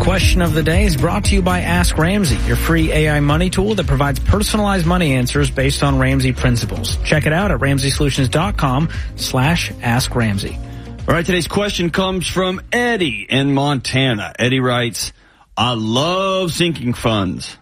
Question of the day is brought to you by Ask Ramsey, your free AI money tool that provides personalized money answers based on Ramsey principles. Check it out at RamseySolutions.com/Ask Ramsey. All right, today's question comes from Eddie in Montana. Eddie writes, I love sinking funds.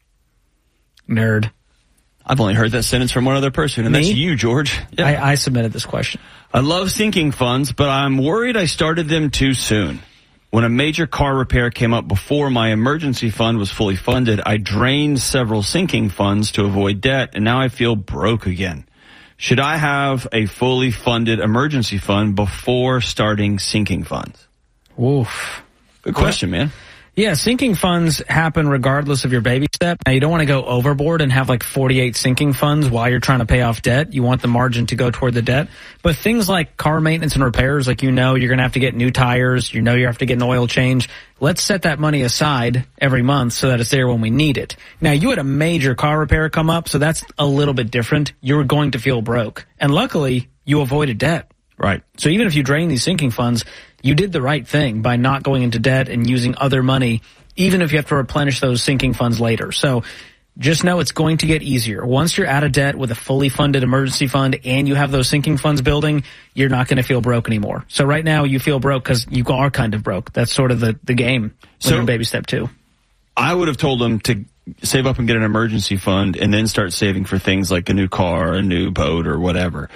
Nerd. I've only heard that sentence from one other person, and that's you, George. Yeah. I submitted this question. I love sinking funds, but I'm worried I started them too soon. When a major car repair came up before my emergency fund was fully funded, I drained several sinking funds to avoid debt, and now I feel broke again. Should I have a fully funded emergency fund before starting sinking funds? Oof. Good question, man. Yeah, sinking funds happen regardless of your baby step. Now, you don't want to go overboard and have like 48 sinking funds while you're trying to pay off debt. You want the margin to go toward the debt. But things like car maintenance and repairs, like you're going to have to get new tires, you have to get an oil change. Let's set that money aside every month so that it's there when we need it. Now, you had a major car repair come up, so that's a little bit different. You're going to feel broke. And luckily, you avoided debt. Right. So even if you drain these sinking funds, you did the right thing by not going into debt and using other money, even if you have to replenish those sinking funds later. So just know it's going to get easier. Once you're out of debt with a fully funded emergency fund and you have those sinking funds building, you're not going to feel broke anymore. So right now you feel broke because you are kind of broke. That's sort of the game when you're in baby step 2. I would have told them to save up and get an emergency fund and then start saving for things like a new car, a new boat, or whatever.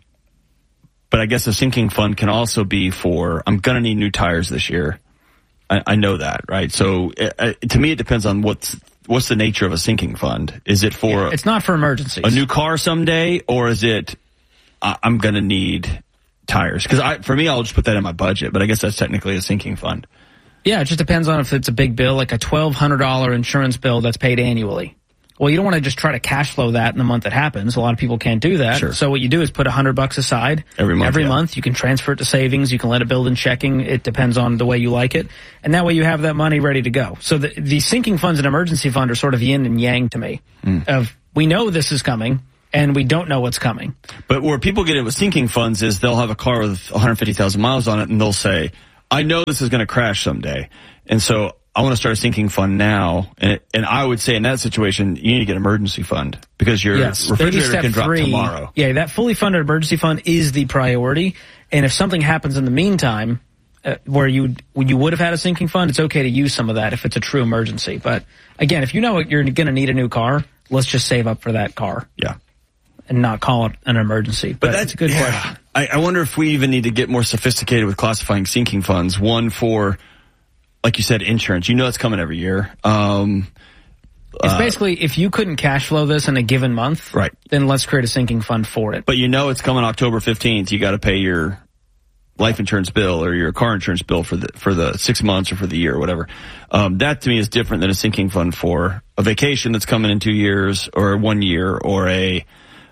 But I guess a sinking fund can also be for, I'm going to need new tires this year. I know that, right? So to me, it depends on what's the nature of a sinking fund. Is it for... it's not for emergencies. A new car someday, or is it, I'm going to need tires? Because for me, I'll just put that in my budget, but I guess that's technically a sinking fund. Yeah, it just depends on if it's a big bill, like a $1,200 insurance bill that's paid annually. Well, you don't want to just try to cash flow that in the month it happens. A lot of people can't do that. Sure. So what you do is put $100 aside every month. You can transfer it to savings. You can let it build in checking. It depends on the way you like it. And that way you have that money ready to go. So the sinking funds and emergency fund are sort of yin and yang to me. Of we know this is coming and we don't know what's coming. But where people get it with sinking funds is they'll have a car with 150,000 miles on it and they'll say, I know this is going to crash someday. And so I want to start a sinking fund now, and I would say in that situation, you need to get an emergency fund because your refrigerator can drop tomorrow. Yeah, that fully funded emergency fund is the priority, and if something happens in the meantime where you would have had a sinking fund, it's okay to use some of that if it's a true emergency. But again, if you know you're going to need a new car, let's just save up for that car. Yeah. And not call it an emergency. But that's a good question. I wonder if we even need to get more sophisticated with classifying sinking funds. One for... like you said, insurance. You know it's coming every year. It's basically, if you couldn't cash flow this in a given month, right, then let's create a sinking fund for it. But you know it's coming October 15th. You got to pay your life insurance bill or your car insurance bill for the 6 months or for the year or whatever. That to me is different than a sinking fund for a vacation that's coming in 2 years or 1 year or I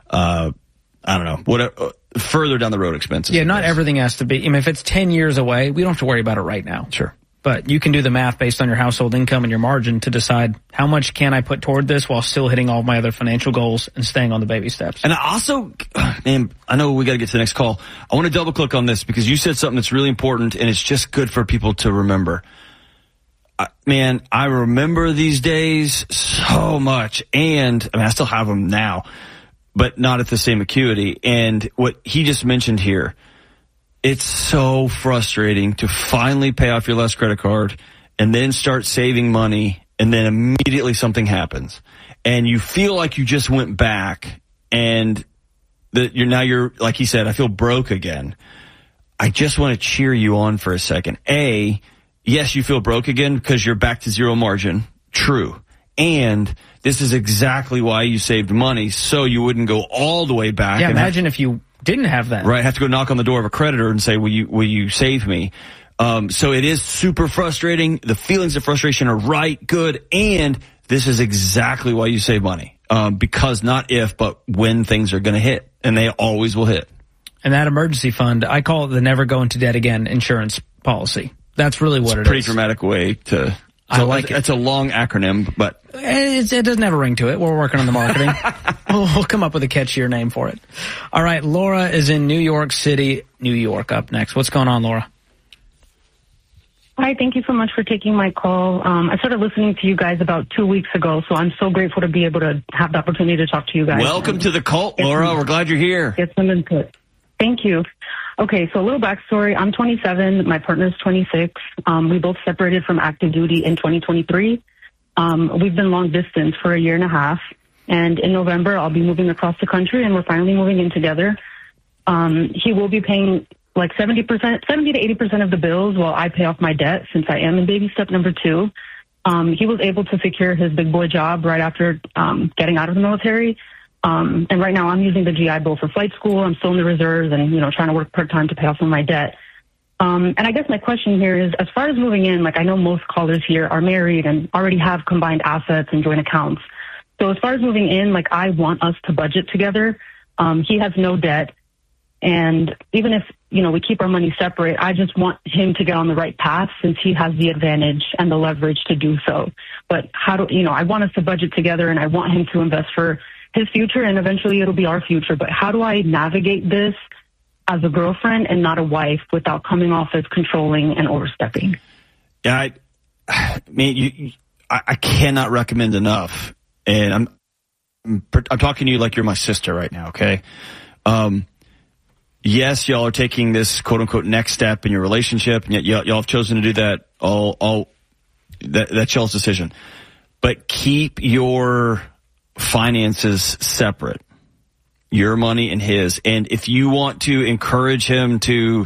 don't know, whatever, further down the road expenses. Yeah, not everything has to be. I mean, if it's 10 years away, we don't have to worry about it right now. Sure. But you can do the math based on your household income and your margin to decide how much can I put toward this while still hitting all my other financial goals and staying on the baby steps. And I also, man, I know we got to get to the next call. I want to double click on this because you said something that's really important and it's just good for people to remember. Man, I remember these days so much, and I mean, I still have them now, but not at the same acuity. And what he just mentioned here, it's so frustrating to finally pay off your last credit card and then start saving money, and then immediately something happens. And you feel like you just went back, and you're, like he said, I feel broke again. I just want to cheer you on for a second. Yes, you feel broke again because you're back to zero margin. True. And this is exactly why you saved money, so you wouldn't go all the way back. Yeah, imagine if you didn't have that. Right, have to go knock on the door of a creditor and say, will you save me? So it is super frustrating. The feelings of frustration are right, good, and this is exactly why you save money. Because not if, but when things are going to hit, and they always will hit. And that emergency fund, I call it the never go into debt again insurance policy. That's really what it is. It's a pretty dramatic way to... I like it. It's a long acronym, but... It doesn't have a ring to it. We're working on the marketing. We'll come up with a catchier name for it. All right, Laura is in New York City, New York, up next. What's going on, Laura? Hi, thank you so much for taking my call. I started listening to you guys about 2 weeks ago, so I'm so grateful to be able to have the opportunity to talk to you guys. Welcome to the cult, Laura. We're glad you're here. Get some input. Thank you. Okay, so a little backstory. I'm 27. My partner's 26. We both separated from active duty in 2023. We've been long distance for a year and a half. And in November, I'll be moving across the country, and we're finally moving in together. He will be paying like 70% to 80% of the bills while I pay off my debt, since I am in baby step number 2. He was able to secure his big boy job right after getting out of the military. And right now I'm using the GI Bill for flight school. I'm still in the reserves and, trying to work part-time to pay off some of my debt. And I guess my question here is, as far as moving in, like I know most callers here are married and already have combined assets and joint accounts. So as far as moving in, like I want us to budget together. He has no debt. And even if, we keep our money separate, I just want him to get on the right path since he has the advantage and the leverage to do so. But I want us to budget together and I want him to invest for his future and eventually it'll be our future. But how do I navigate this as a girlfriend and not a wife without coming off as controlling and overstepping? Yeah, I cannot recommend enough. And I'm talking to you like you're my sister right now, okay? Yes, y'all are taking this quote unquote next step in your relationship, and yet y'all have chosen to do that. That's y'all's decision. But keep your finances separate, your money and his. And if you want to encourage him to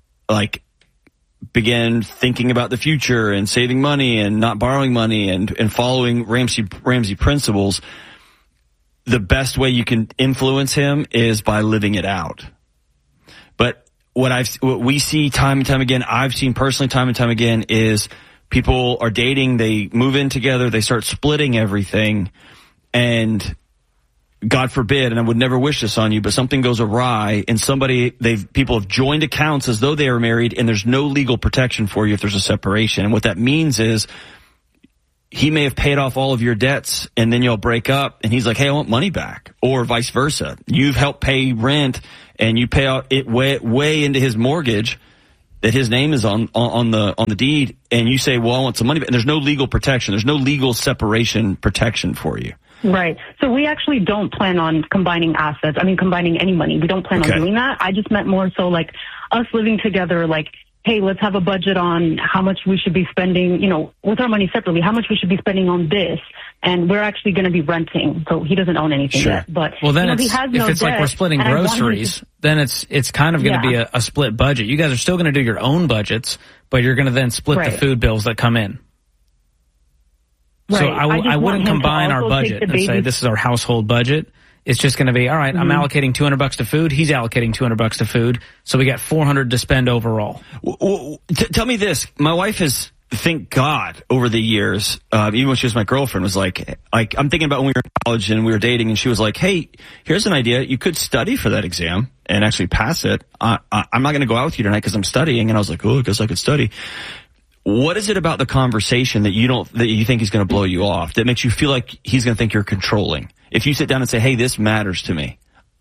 begin thinking about the future and saving money and not borrowing money and following Ramsey principles, the best way you can influence him is by living it out. But what we see time and time again, I've seen personally time and time again, is people are dating, they move in together, they start splitting everything, and God forbid, and I would never wish this on you, but something goes awry and people have joined accounts as though they are married, and there's no legal protection for you if there's a separation. And what that means is he may have paid off all of your debts and then y'all break up and he's like, hey, I want money back, or vice versa. You've helped pay rent and you pay out it way into his mortgage that his name is on the deed, and you say, well, I want some money back. And there's no legal protection. There's no legal separation protection for you. Right. So we actually don't plan on combining assets. I mean, combining any money. We don't plan on doing that. I just meant more so like us living together, like, hey, let's have a budget on how much we should be spending, with our money separately, how much we should be spending on this. And we're actually going to be renting. So he doesn't own anything yet. But well, then he has no if it's debt, like we're splitting groceries, then it's kind of going to be a split budget. You guys are still going to do your own budgets, but you're going to then split the food bills that come in. Right. So I wouldn't combine our budget and say this is our household budget. It's just going to be, all right, I'm allocating $200 to food. He's allocating $200 to food. So we got $400 to spend overall. Tell me this. My wife has, thank God, over the years, even when she was my girlfriend, was like, I'm thinking about when we were in college and we were dating, and she was like, hey, here's an idea. You could study for that exam and actually pass it. I'm not going to go out with you tonight because I'm studying. And I was like, oh, I guess I could study. What is it about the conversation that you think he's going to blow you off, that makes you feel like he's going to think you're controlling? If you sit down and say, hey, this matters to me.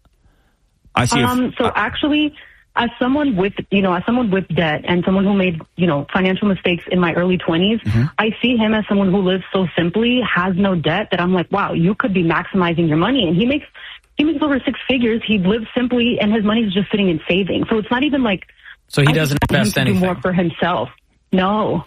I see. Actually, as someone with debt and someone who made, financial mistakes in my early 20s, I see him as someone who lives so simply, has no debt, that I'm like, wow, you could be maximizing your money. And he makes over 6 figures. He lives simply and his money's just sitting in savings. So it's not even like, so he doesn't invest anything. Do more for himself. No,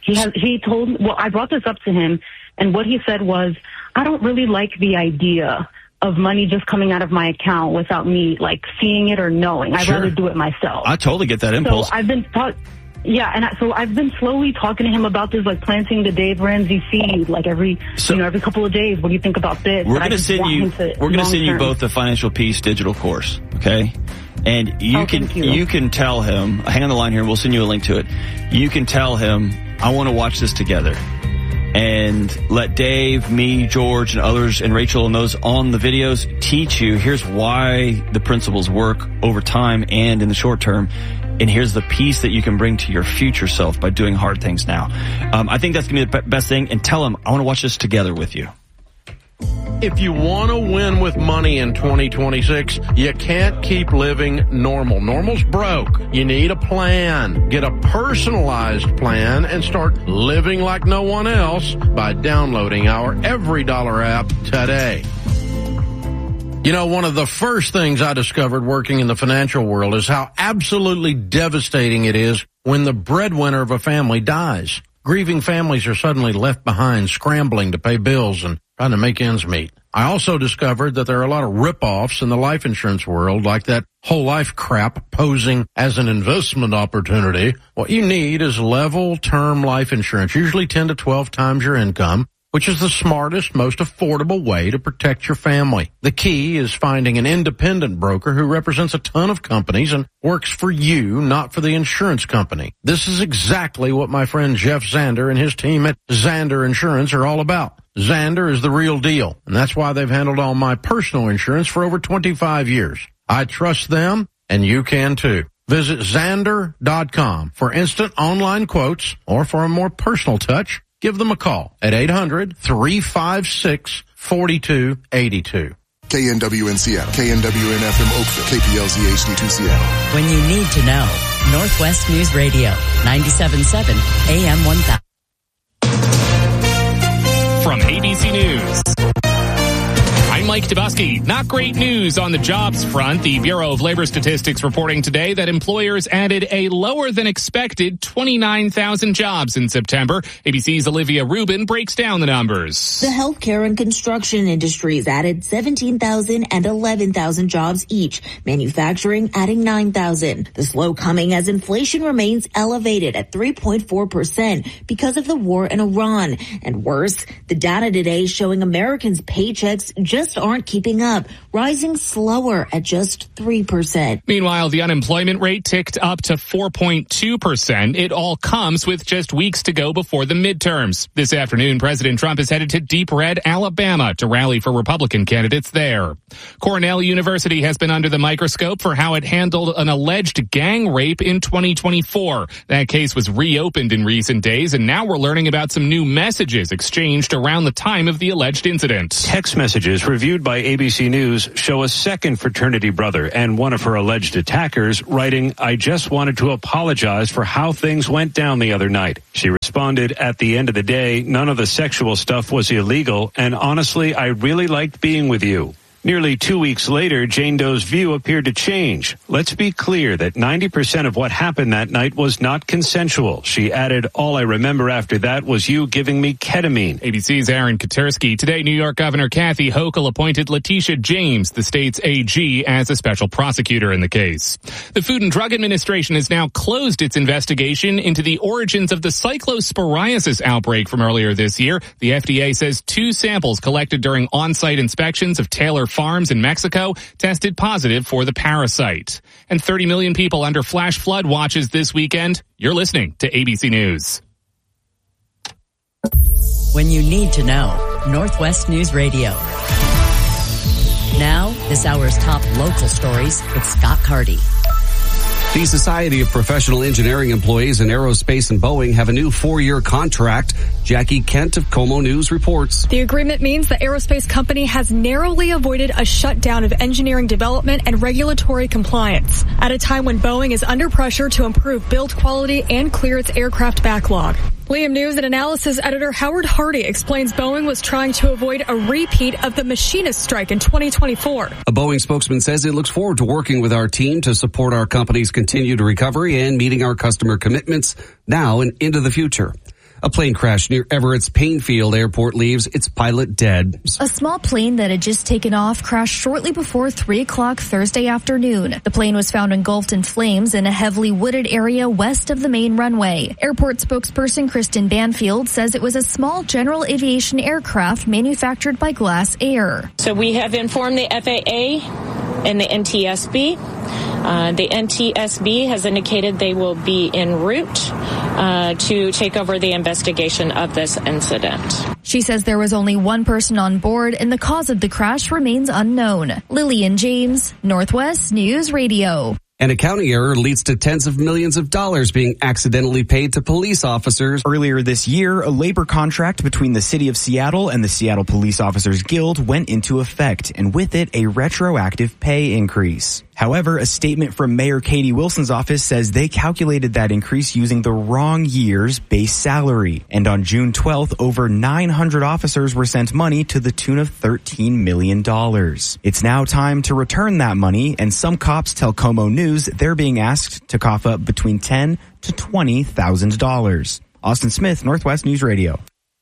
I brought this up to him, and what he said was, I don't really like the idea of money just coming out of my account without me seeing it or knowing. I'd rather do it myself. I totally get that impulse. So I've been I've been slowly talking to him about this, planting the Dave Ramsey seed, every couple of days. What do you think about this? We're going to send you both the Financial Peace digital course, okay? And you can tell him, hang on the line here, and we'll send you a link to it. You can tell him, I want to watch this together. And let Dave, me, George, and others, and Rachel and those on the videos teach you, here's why the principles work over time and in the short term. And here's the peace that you can bring to your future self by doing hard things now. I think that's going to be the best thing. And tell him, I want to watch this together with you. If you want to win with money in 2026, you can't keep living normal. Normal's broke. You need a plan. Get a personalized plan and start living like no one else by downloading our Every Dollar app today. You know, one of the first things I discovered working in the financial world is how absolutely devastating it is when the breadwinner of a family dies. Grieving families are suddenly left behind, scrambling to pay bills and trying to make ends meet. I also discovered that there are a lot of rip-offs in the life insurance world, like that whole life crap posing as an investment opportunity. What you need is level term life insurance, usually 10 to 12 times your income, which is the smartest, most affordable way to protect your family. The key is finding an independent broker who represents a ton of companies and works for you, not for the insurance company. This is exactly what my friend Jeff Zander and his team at Zander Insurance are all about. Zander is the real deal, and that's why they've handled all my personal insurance for over 25 years. I trust them, and you can too. Visit Zander.com for instant online quotes, or for a more personal touch, give them a call at 800-356-4282. KNW in Seattle, KNWN FM Oakville, KPLZ HD2 Seattle. When you need to know, Northwest News Radio, 97.7 AM 1000. From ABC News, I'm Mike Dubusky. Not great news on the jobs front. The Bureau of Labor Statistics reporting today that employers added a lower than expected 29,000 jobs in September. ABC's Olivia Rubin breaks down the numbers. The healthcare and construction industries added 17,000 and 11,000 jobs each. Manufacturing adding 9,000. The slow coming as inflation remains elevated at 3.4% because of the war in Iran. And worse, the data today showing Americans' paychecks just aren't keeping up, rising slower at just 3%. Meanwhile, the unemployment rate ticked up to 4.2%. It all comes with just weeks to go before the midterms. This afternoon, President Trump is headed to Deep Red, Alabama to rally for Republican candidates there. Cornell University has been under the microscope for how it handled an alleged gang rape in 2024. That case was reopened in recent days, and now we're learning about some new messages exchanged around the time of the alleged incident. Text messages reviewed by ABC News show a second fraternity brother and one of her alleged attackers writing, "I just wanted to apologize for how things went down the other night." She responded, "At the end of the day, none of the sexual stuff was illegal, and honestly, I really liked being with you." Nearly 2 weeks later, Jane Doe's view appeared to change. "Let's be clear that 90% of what happened that night was not consensual." She added, "All I remember after that was you giving me ketamine." ABC's Aaron Katersky. Today, New York Governor Kathy Hochul appointed Letitia James, the state's AG, as a special prosecutor in the case. The Food and Drug Administration has now closed its investigation into the origins of the cyclosporiasis outbreak from earlier this year. The FDA says 2 samples collected during on-site inspections of Taylor Farms in Mexico tested positive for the parasite. And 30 million people under flash flood watches this weekend. You're listening to ABC News. When you need to know, Northwest News Radio. Now, this hour's top local stories with Scott Carty. The Society of Professional Engineering Employees in Aerospace and Boeing have a new 4-year contract. Jackie Kent of Como News reports. The agreement means the aerospace company has narrowly avoided a shutdown of engineering development and regulatory compliance at a time when Boeing is under pressure to improve build quality and clear its aircraft backlog. Liam News and Analysis editor Howard Hardy explains Boeing was trying to avoid a repeat of the machinist strike in 2024. A Boeing spokesman says it looks forward to working with our team to support our company's continued recovery and meeting our customer commitments now and into the future. A plane crash near Everett's Painfield Airport leaves its pilot dead. A small plane that had just taken off crashed shortly before 3 o'clock Thursday afternoon. The plane was found engulfed in flames in a heavily wooded area west of the main runway. Airport spokesperson Kristen Banfield says it was a small general aviation aircraft manufactured by Glass Air. So we have informed the FAA and the NTSB. The NTSB has indicated they will be en route to take over the investigation of this incident. She says there was only one person on board and the cause of the crash remains unknown. Lillian James, Northwest News Radio. An accounting error leads to tens of millions of dollars being accidentally paid to police officers. Earlier this year, a labor contract between the City of Seattle and the Seattle Police Officers Guild went into effect, and with it, a retroactive pay increase. However, a statement from Mayor Katie Wilson's office says they calculated that increase using the wrong year's base salary. And on June 12th, over 900 officers were sent money to the tune of $13 million. It's now time to return that money, and some cops tell Como News they're being asked to cough up between $10,000 to $20,000. Austin Smith, Northwest News Radio.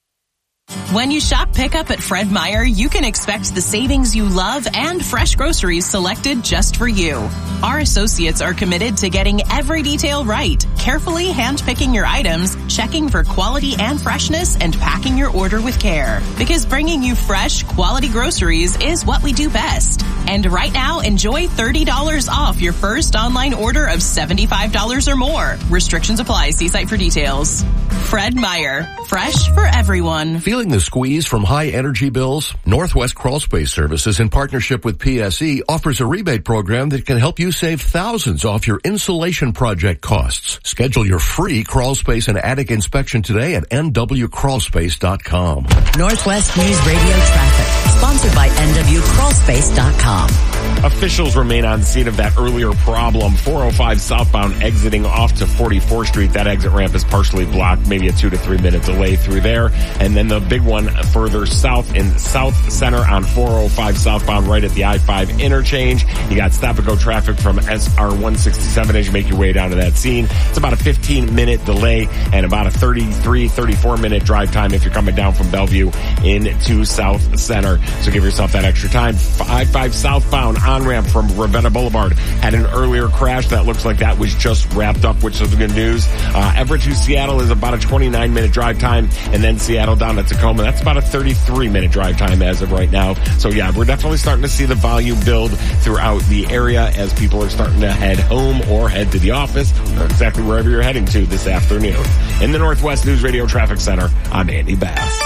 When you shop pickup at Fred Meyer, you can expect the savings you love and fresh groceries selected just for you. Our associates are committed to getting every detail right, carefully handpicking your items, checking for quality and freshness, and packing your order with care. Because bringing you fresh, quality groceries is what we do best. And right now, enjoy $30 off your first online order of $75 or more. Restrictions apply. See site for details. Fred Meyer. Fresh for everyone. Feeling the squeeze from high energy bills? Northwest Crawl Space Services, in partnership with PSE, offers a rebate program that can help you save thousands off your insulation project costs. Schedule your free crawl space and attic inspection today at nwcrawlspace.com. Northwest News Radio traffic, sponsored by nwcrawlspace.com. Officials remain on scene of that earlier problem. 405 southbound exiting off to 44th Street. That exit ramp is partially blocked, maybe a 2 to 3 minute delay through there. And then the big one further south in South Center on 405 southbound right at the I-5 interchange. You got stop-and-go traffic from SR 167 as you make your way down to that scene. It's about a 15-minute delay and about a 34-minute drive time if you're coming down from Bellevue into South Center. So give yourself that extra time. I-5 southbound on-ramp from Ravenna Boulevard had an earlier crash. That looks like that was just wrapped up, which is good news. Everett to Seattle is about a 29-minute drive time, and then Seattle down to Tacoma, that's about a 33-minute drive time as of right now. So yeah, we're definitely starting to see the volume build throughout the area as people are starting to head home or head to the office, or exactly wherever you're heading to this afternoon. In the Northwest News Radio Traffic Center, I'm Andy Bass.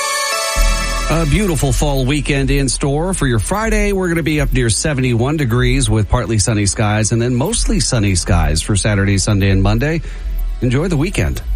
A beautiful fall weekend in store. For your Friday, we're going to be up near 71 degrees with partly sunny skies and then mostly sunny skies for Saturday, Sunday, and Monday. Enjoy the weekend.